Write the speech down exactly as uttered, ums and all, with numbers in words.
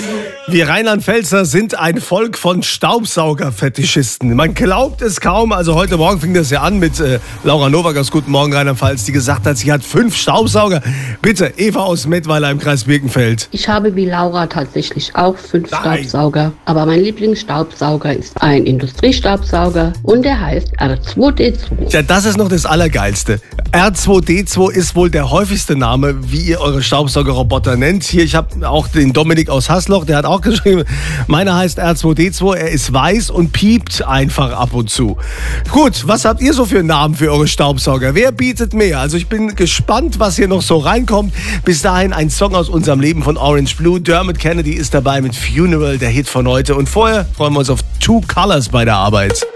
Wir Rheinland-Pfälzer sind ein Volk von Staubsauger-Fetischisten. Man glaubt es kaum. Also heute Morgen fing das ja an mit äh, Laura Nowak aus Guten Morgen Rheinland-Pfalz, die gesagt hat, sie hat fünf Staubsauger. Bitte, Eva aus Mettweiler im Kreis Birkenfeld. Ich habe wie Laura tatsächlich auch fünf Nein. Staubsauger. Aber mein Lieblingsstaubsauger ist ein Industriestaubsauger und der heißt R zwei D zwei. Ja, das ist noch das Allergeilste. R zwei D zwei ist wohl der häufigste Name, wie ihr eure Staubsaugerroboter nennt. Hier, ich habe auch den Dominik aus Hasloch, der hat auch geschrieben, meiner heißt R zwei D zwei, er ist weiß und piept einfach ab und zu. Gut, was habt ihr so für Namen für eure Staubsauger? Wer bietet mehr? Also ich bin gespannt, was hier noch so reinkommt. Bis dahin ein Song aus unserem Leben von Orange Blue. Dermot Kennedy ist dabei mit Funeral, der Hit von heute. Und vorher freuen wir uns auf Two Colors bei der Arbeit.